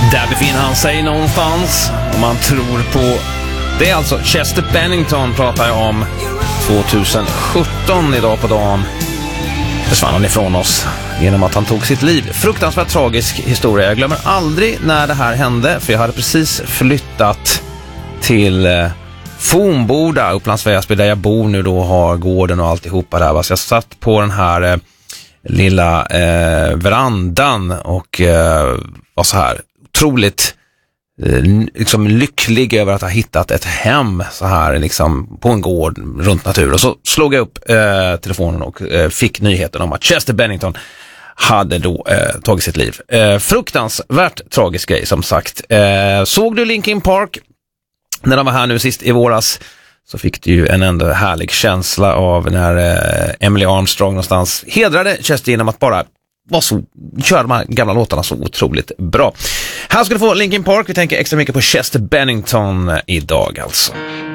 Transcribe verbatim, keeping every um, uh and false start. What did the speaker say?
Där befinner han sig någonstans, om man tror på det. Är alltså Chester Bennington pratar jag om. tjugohundrasjutton idag på dagen försvann han ifrån oss genom att han tog sitt liv. Fruktansvärt tragisk historia. Jag glömmer aldrig när det här hände, för jag hade precis flyttat till eh, Fornboda, Upplands Väsby, där jag bor nu då, har gården och alltihopa där. Så jag satt på den här eh, lilla eh, verandan och eh, var så här otroligt eh, liksom lycklig över att ha hittat ett hem så här liksom på en gård runt natur. Och så slog jag upp eh, telefonen och eh, fick nyheten om att Chester Bennington hade då eh, tagit sitt liv. Eh, fruktansvärt tragisk grej, som sagt. Eh, såg du Linkin Park när de var här nu sist i våras, så fick du ju en ändå härlig känsla av när eh, Emily Armstrong någonstans hedrade Chester genom att bara var så, köra de här gamla låtarna så otroligt bra. Här ska du få Linkin Park. Vi tänker extra mycket på Chester Bennington idag alltså.